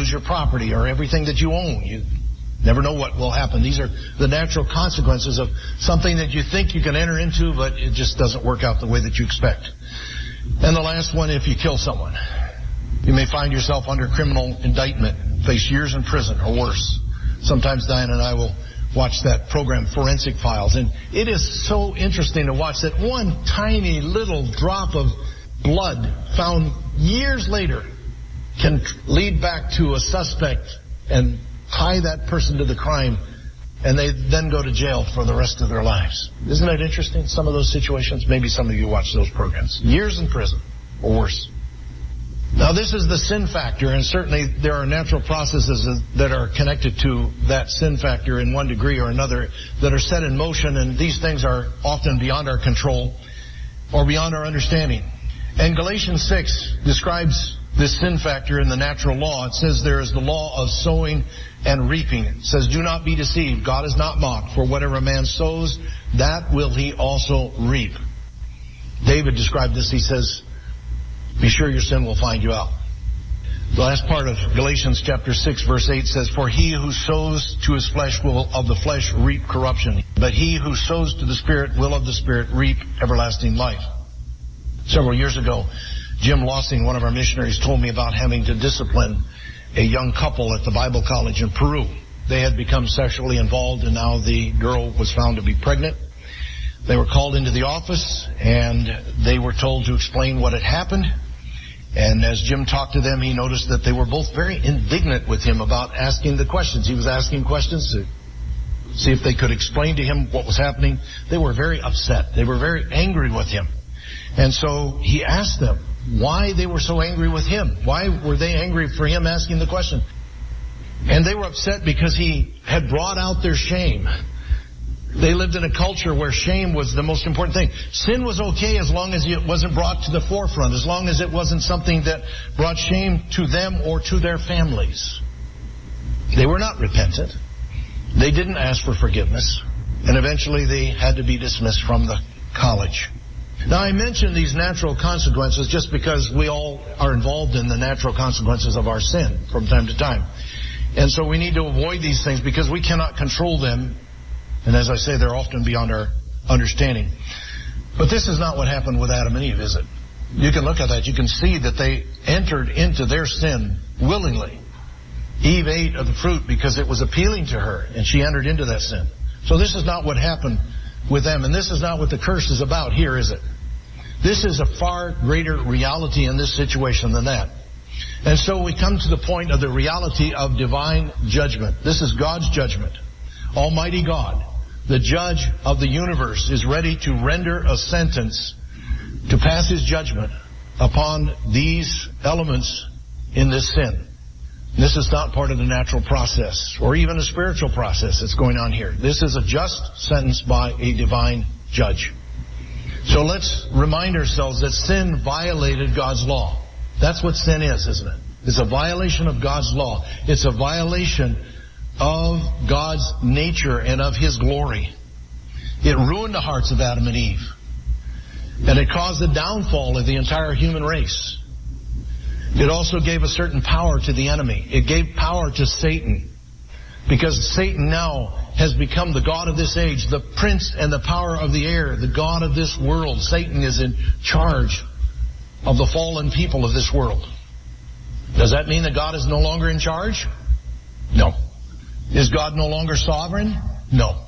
lose your property or everything that you own. You never know what will happen. These are the natural consequences of something that you think you can enter into, but it just doesn't work out the way that you expect. And the last one, if you kill someone, you may find yourself under criminal indictment, face years in prison or worse. Sometimes Diane and I will watch that program, Forensic Files, and it is so interesting to watch that one tiny little drop of blood found years later can lead back to a suspect and tie that person to the crime, and they then go to jail for the rest of their lives. Isn't that interesting? Some of those situations, maybe some of you watch those programs. Years in prison or worse. Now, this is the sin factor, and certainly there are natural processes that are connected to that sin factor in one degree or another that are set in motion, and these things are often beyond our control or beyond our understanding. And Galatians 6 describes this sin factor in the natural law. It says there is the law of sowing and reaping. It says, do not be deceived. God is not mocked. For whatever a man sows, that will he also reap. David described this. He says, be sure your sin will find you out. The last part of Galatians chapter 6 verse 8 says, for he who sows to his flesh will of the flesh reap corruption. But he who sows to the Spirit will of the Spirit reap everlasting life. Several years ago, Jim Lossing, one of our missionaries, told me about having to discipline a young couple at the Bible college in Peru. They had become sexually involved, and now the girl was found to be pregnant. They were called into the office, and they were told to explain what had happened. And as Jim talked to them, he noticed that they were both very indignant with him about asking the questions. He was asking questions to see if they could explain to him what was happening. They were very upset. They were very angry with him. And so he asked them why they were so angry with him. Why were they angry for him asking the question? And they were upset because he had brought out their shame. They lived in a culture where shame was the most important thing. Sin was okay as long as it wasn't brought to the forefront, as long as it wasn't something that brought shame to them or to their families. They were not repentant. They didn't ask for forgiveness. And eventually they had to be dismissed from the college. Now, I mention these natural consequences just because we all are involved in the natural consequences of our sin from time to time. And so we need to avoid these things because we cannot control them. And as I say, they're often beyond our understanding. But this is not what happened with Adam and Eve, is it? You can look at that. You can see that they entered into their sin willingly. Eve ate of the fruit because it was appealing to her, and she entered into that sin. So this is not what happened with them, and this is not what the curse is about here, is it? This is a far greater reality in this situation than that. And so we come to the point of the reality of divine judgment. This is God's judgment. Almighty God, the judge of the universe, is ready to render a sentence to pass his judgment upon these elements in this sin. This is not part of the natural process or even a spiritual process that's going on here. This is a just sentence by a divine judge. So let's remind ourselves that sin violated God's law. That's what sin is, isn't it? It's a violation of God's law. It's a violation of God's nature and of His glory. It ruined the hearts of Adam and Eve. And it caused the downfall of the entire human race. It also gave a certain power to the enemy. It gave power to Satan. Because Satan now has become the god of this age, the prince and the power of the air, the god of this world. Satan is in charge of the fallen people of this world. Does that mean that God is no longer in charge? No. Is God no longer sovereign? No.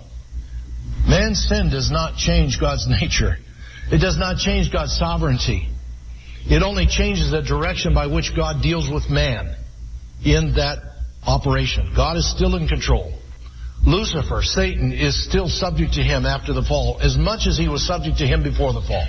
Man's sin does not change God's nature. It does not change God's sovereignty. It only changes the direction by which God deals with man in that operation. God is still in control. Lucifer, Satan, is still subject to him after the fall, as much as he was subject to him before the fall.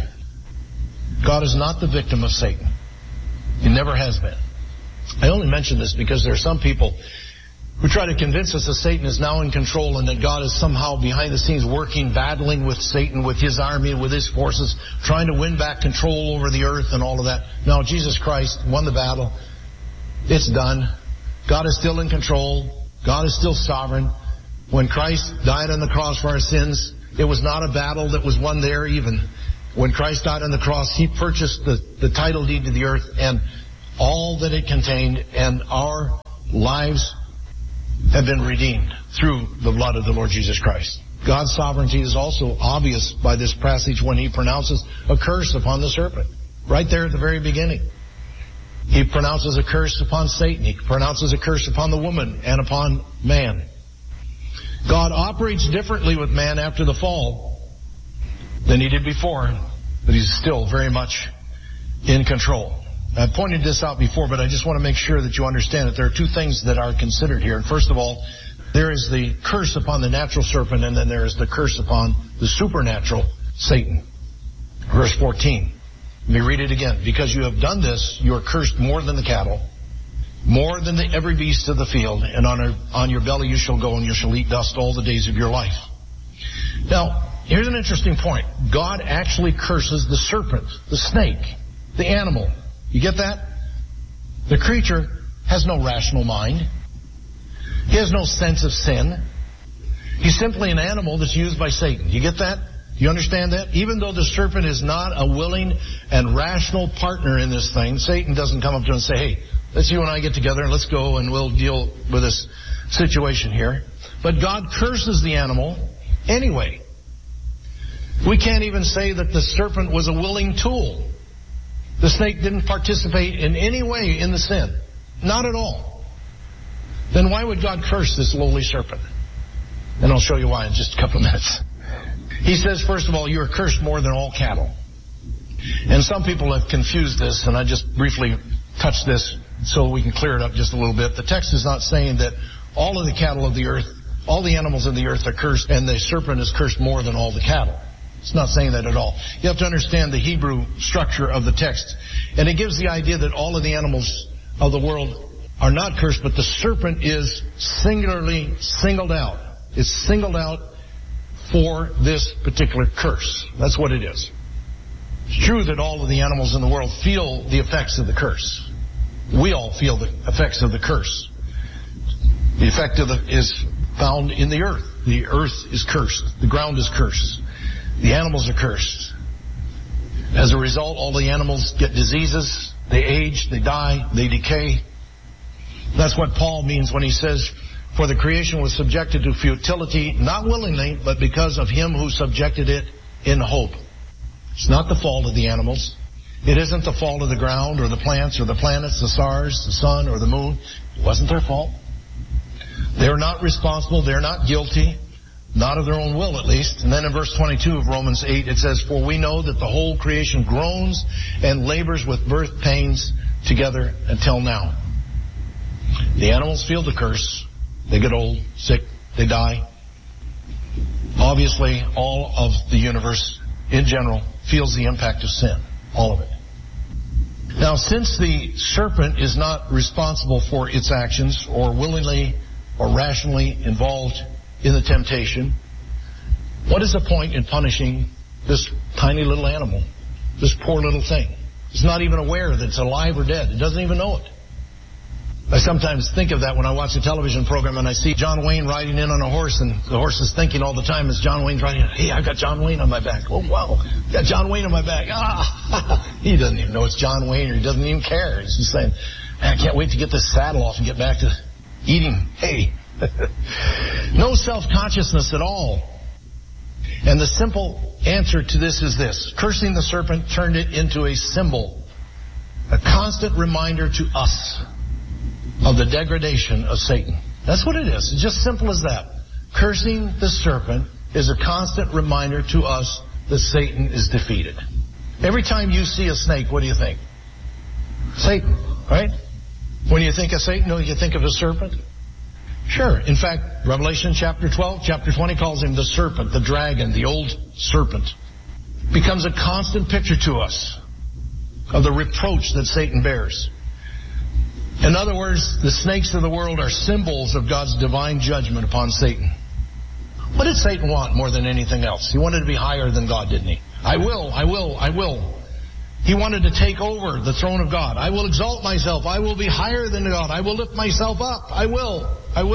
God is not the victim of Satan. He never has been. I only mention this because there are some people who try to convince us that Satan is now in control and that God is somehow behind the scenes working, battling with Satan, with his army, with his forces, trying to win back control over the earth and all of that. No, Jesus Christ won the battle. It's done. God is still in control. God is still sovereign. When Christ died on the cross for our sins, it was not a battle that was won there even. When Christ died on the cross, He purchased the title deed to the earth and all that it contained, and our lives have been redeemed through the blood of the Lord Jesus Christ. God's sovereignty is also obvious by this passage when he pronounces a curse upon the serpent. Right there at the very beginning. He pronounces a curse upon Satan. He pronounces a curse upon the woman and upon man. God operates differently with man after the fall than he did before, but he's still very much in control. I pointed this out before, but I just want to make sure that you understand that there are two things that are considered here. And first of all, there is the curse upon the natural serpent, and then there is the curse upon the supernatural Satan. Verse 14. Let me read it again. Because you have done this, you are cursed more than the cattle, more than every beast of the field, and on your belly you shall go, and you shall eat dust all the days of your life. Now, here's an interesting point. God actually curses the serpent, the snake, the animal. You get that? The creature has no rational mind. He has no sense of sin. He's simply an animal that's used by Satan. You get that? You understand that? Even though the serpent is not a willing and rational partner in this thing, Satan doesn't come up to him and say, hey, let's you and I get together and let's go and we'll deal with this situation here. But God curses the animal anyway. We can't even say that the serpent was a willing tool. The snake didn't participate in any way in the sin. Not at all. Then why would God curse this lowly serpent? And I'll show you why in just a couple of minutes. He says, first of all, you are cursed more than all cattle. And some people have confused this, and I just briefly touch this so we can clear it up just a little bit. The text is not saying that all of the cattle of the earth, all the animals of the earth are cursed, and the serpent is cursed more than all the cattle. It's not saying that at all. You have to understand the Hebrew structure of the text. And it gives the idea that all of the animals of the world are not cursed, but the serpent is singularly singled out. It's singled out for this particular curse. That's what it is. It's true that all of the animals in the world feel the effects of the curse. We all feel the effects of the curse. The effect of is found in the earth. The earth is cursed. The ground is cursed. The animals are cursed. As a result, all the animals get diseases. They age, they die, they decay. That's what Paul means when he says, for the creation was subjected to futility, not willingly, but because of him who subjected it in hope. It's not the fault of the animals. It isn't the fault of the ground or the plants or the planets, the stars, the sun or the moon. It wasn't their fault. They're not responsible. They're not guilty. Not of their own will, at least. And then in verse 22 of Romans 8, it says, for we know that the whole creation groans and labors with birth pains together until now. The animals feel the curse. They get old, sick, they die. Obviously, all of the universe in general feels the impact of sin. All of it. Now, since the serpent is not responsible for its actions or willingly or rationally involved in the temptation, what is the point in punishing this tiny little animal, this poor little thing? It's not even aware that it's alive or dead. It doesn't even know it. I sometimes think of that when I watch a television program and I see John Wayne riding in on a horse, and the horse is thinking all the time as John Wayne's riding in, hey, I've got John Wayne on my back. Oh, wow, got John Wayne on my back. He doesn't even know it's John Wayne, or he doesn't even care. He's just saying, I can't wait to get this saddle off and get back to eating hay. No self-consciousness at all. And the simple answer to this is this. Cursing the serpent turned it into a symbol, a constant reminder to us of the degradation of Satan. That's what it is. It's just simple as that. Cursing the serpent is a constant reminder to us that Satan is defeated. Every time you see a snake, what do you think? Satan, right? When you think of Satan, do you think of a serpent? Sure. In fact, Revelation chapter 12, chapter 20 calls him the serpent, the dragon, the old serpent. Becomes a constant picture to us of the reproach that Satan bears. In other words, the snakes of the world are symbols of God's divine judgment upon Satan. What did Satan want more than anything else? He wanted to be higher than God, didn't he? I will. He wanted to take over the throne of God. I will exalt myself. I will be higher than God. I will lift myself up. I will.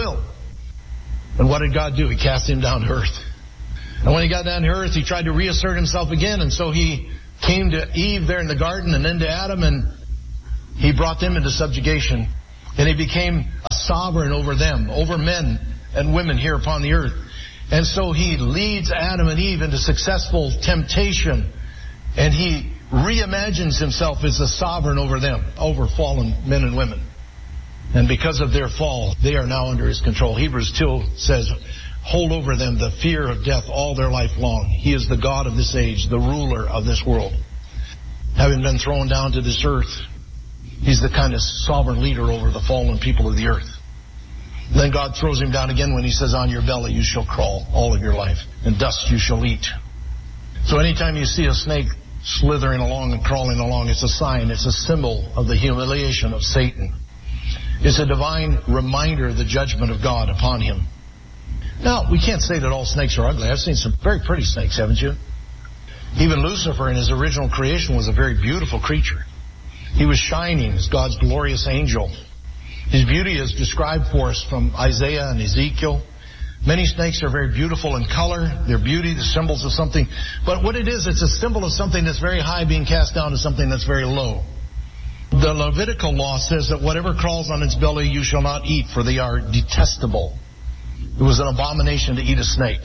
And what did God do? He cast him down to earth. And when he got down to earth, he tried to reassert himself again. And so he came to Eve there in the garden and then to Adam, and he brought them into subjugation. And he became a sovereign over them, over men and women here upon the earth. And so he leads Adam and Eve into successful temptation, and he reimagines himself as the sovereign over them, over fallen men and women. And because of their fall, they are now under his control. Hebrews 2 says, hold over them the fear of death all their life long. He is the God of this age, the ruler of this world. Having been thrown down to this earth, he's the kind of sovereign leader over the fallen people of the earth. Then God throws him down again when he says, on your belly you shall crawl all of your life, and dust you shall eat. So anytime you see a snake slithering along and crawling along, it's a sign, it's a symbol of the humiliation of Satan. It's a divine reminder of the judgment of God upon him. Now, we can't say that all snakes are ugly. I've seen some very pretty snakes, haven't you? Even Lucifer in his original creation was a very beautiful creature. He was shining as God's glorious angel. His beauty is described for us from Isaiah and Ezekiel. Many snakes are very beautiful in color. Their beauty, the symbols of something. But what it is, it's a symbol of something that's very high being cast down to something that's very low. The Levitical law says that whatever crawls on its belly you shall not eat, for they are detestable. It was an abomination to eat a snake.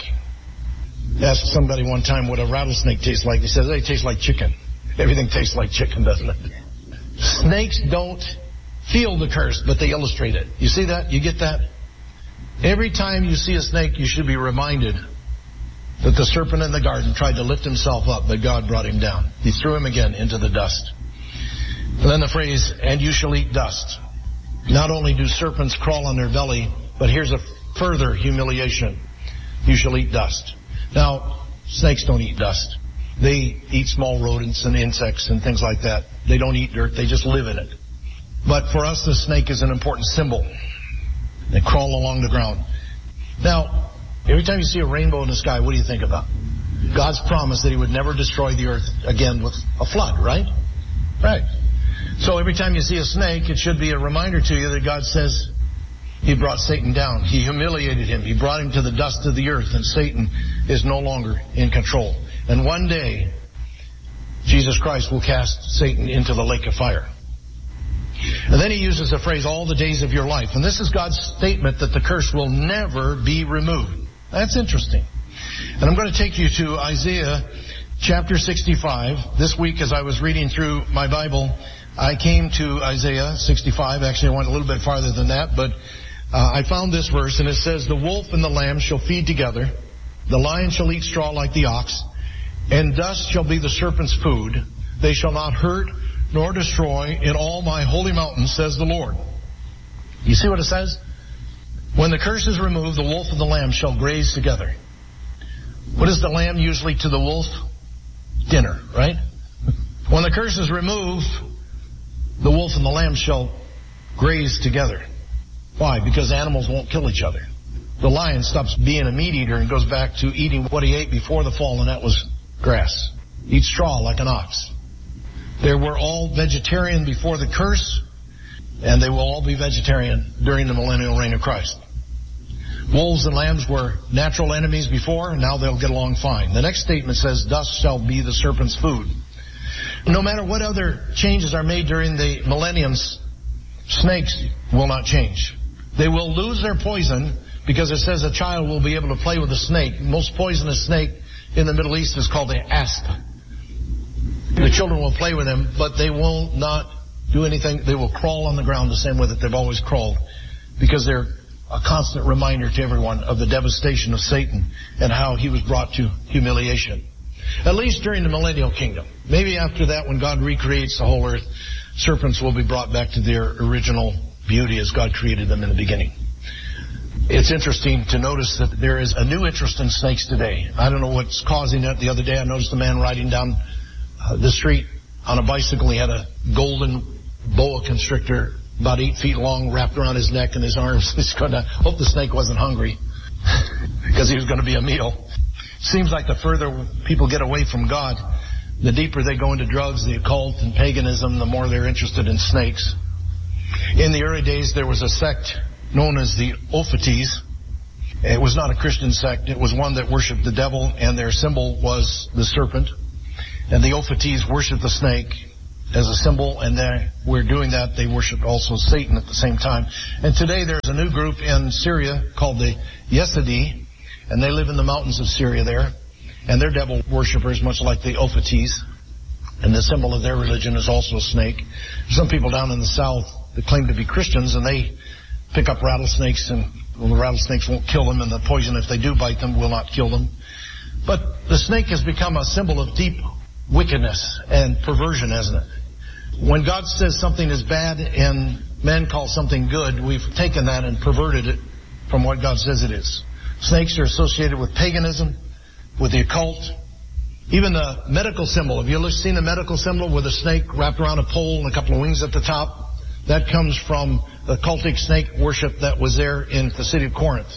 I asked somebody one time what a rattlesnake tastes like. He said, it tastes like chicken. Everything tastes like chicken, doesn't it? Snakes don't feel the curse, but they illustrate it. You see that? You get that? Every time you see a snake, you should be reminded that the serpent in the garden tried to lift himself up, but God brought him down. He threw him again into the dust. And then the phrase, and you shall eat dust. Not only do serpents crawl on their belly, but here's a further humiliation. You shall eat dust. Now, snakes don't eat dust. They eat small rodents and insects and things like that. They don't eat dirt. They just live in it. But for us, the snake is an important symbol. They crawl along the ground. Now, every time you see a rainbow in the sky, what do you think about? God's promise that he would never destroy the earth again with a flood, right? Right. So every time you see a snake, it should be a reminder to you that God says he brought Satan down. He humiliated him. He brought him to the dust of the earth, and Satan is no longer in control. And one day, Jesus Christ will cast Satan into the lake of fire. And then he uses the phrase, all the days of your life. And this is God's statement that the curse will never be removed. That's interesting. And I'm going to take you to Isaiah chapter 65. This week as I was reading through my Bible, I came to Isaiah 65. Actually, I went a little bit farther than that, but I found this verse, and it says, the wolf and the lamb shall feed together. The lion shall eat straw like the ox, and dust shall be the serpent's food. They shall not hurt nor destroy in all my holy mountains, says the Lord. You see what it says? When the curse is removed, the wolf and the lamb shall graze together. What is the lamb usually to the wolf? Dinner, right? When the curse is removed, the wolf and the lamb shall graze together. Why? Because animals won't kill each other. The lion stops being a meat eater and goes back to eating what he ate before the fall, and that was grass. Eats straw like an ox. They were all vegetarian before the curse, and they will all be vegetarian during the millennial reign of Christ. Wolves and lambs were natural enemies before, and now they'll get along fine. The next statement says, dust shall be the serpent's food. No matter what other changes are made during the millenniums, snakes will not change. They will lose their poison because it says a child will be able to play with a snake. The most poisonous snake in the Middle East is called the asp. The children will play with them, but they will not do anything. They will crawl on the ground the same way that they've always crawled, because they're a constant reminder to everyone of the devastation of Satan and how he was brought to humiliation. At least during the millennial kingdom. Maybe after that, when God recreates the whole earth, serpents will be brought back to their original beauty as God created them in the beginning. It's interesting to notice that there is a new interest in snakes today. I don't know what's causing it. The other day I noticed a man riding down the street on a bicycle. He had a golden boa constrictor about 8 feet long wrapped around his neck and his arms. He's going to hope the snake wasn't hungry because he was going to be a meal. Seems like the further people get away from God, the deeper they go into drugs, the occult, and paganism, the more they're interested in snakes. In the early days, there was a sect known as the Ophites. It was not a Christian sect. It was one that worshipped the devil, and their symbol was the serpent. And the Ophites worshipped the snake. as a symbol, and we're doing that. They worshiped also Satan at the same time. And today there's a new group in Syria called the Yazidi, and they live in the mountains of Syria there, and they're devil worshippers, much like the Ophites, and the symbol of their religion is also a snake. Some people down in the south that claim to be Christians, and they pick up rattlesnakes, and the rattlesnakes won't kill them, and the poison, if they do bite them, will not kill them. But the snake has become a symbol of deep wickedness and perversion, hasn't it? When God says something is bad and men call something good, we've taken that and perverted it from what God says it is. Snakes are associated with paganism, with the occult, even the medical symbol. Have you ever seen a medical symbol with a snake wrapped around a pole and a couple of wings at the top? That comes from the cultic snake worship that was there in the city of Corinth.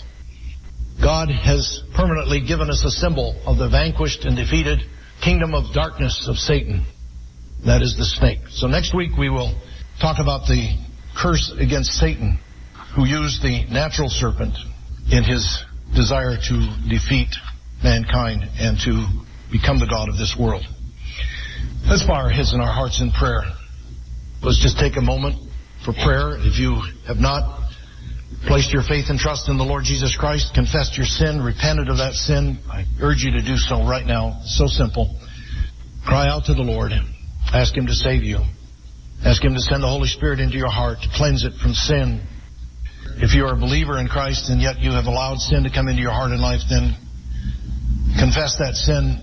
God has permanently given us a symbol of the vanquished and defeated kingdom of darkness of Satan. That is the snake. So next week we will talk about the curse against Satan, who used the natural serpent in his desire to defeat mankind and to become the God of this world. Let's bow our heads and our hearts in prayer. Let's just take a moment for prayer. If you have not placed your faith and trust in the Lord Jesus Christ, confessed your sin, repented of that sin, I urge you to do so right now. It's so simple. Cry out to the Lord. Ask Him to save you. Ask Him to send the Holy Spirit into your heart to cleanse it from sin. If you are a believer in Christ and yet you have allowed sin to come into your heart and life, then confess that sin.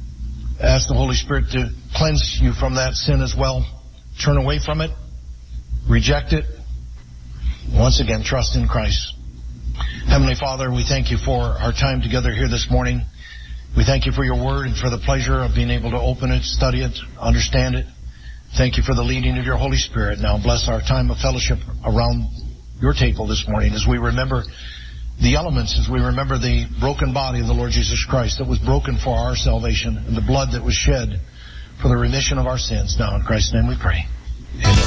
Ask the Holy Spirit to cleanse you from that sin as well. Turn away from it. Reject it. Once again, trust in Christ. Heavenly Father, we thank you for our time together here this morning. We thank you for your word and for the pleasure of being able to open it, study it, understand it. Thank you for the leading of your Holy Spirit. Now bless our time of fellowship around your table this morning as we remember the elements, as we remember the broken body of the Lord Jesus Christ that was broken for our salvation and the blood that was shed for the remission of our sins. Now in Christ's name we pray. Amen.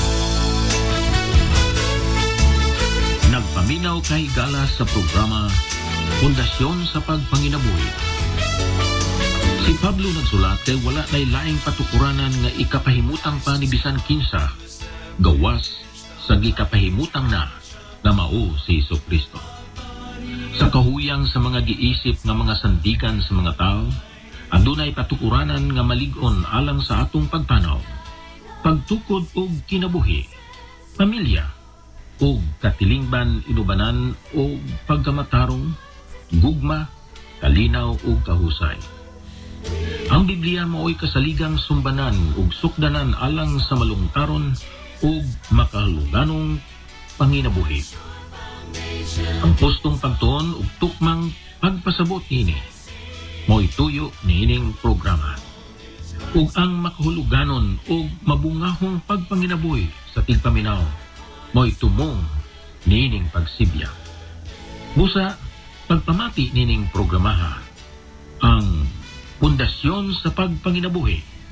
Nagpaminaw kay Gala sa programa Pundasyon sa Pagpanginabuhi. Si Pablo nagsulat kay wala na'y laing patukuranan nga ikapahimutang pa ni bisan kinsa gawas sa gikapahimutang na mao si Jesucristo. Sa kahuyang sa mga giisip nga mga sandigan sa mga tao, adunay patukuranan nga malig-on alang sa atong pagtanaw, pagtukod og kinabuhi, pamilya, og katilingban inubanan og pagkamatarong, gugma, kalinaw og kahusay. Ang Biblia mao'y kasaligang sumbanan ug sukdanan alang sa malungkaron ug makahaluganong panginabuhi. Ang postong pagtuon ug tukmang pagpasabot nini mo'y tuyo niining programa. Ug ang makahuluganon ug mabungahong pagpanginabuhi sa tigpaminaw mo'y tumong niining pagsibya. Busa, pagpamati nining programaha ang Pundasyon sa Pagpanginabuhi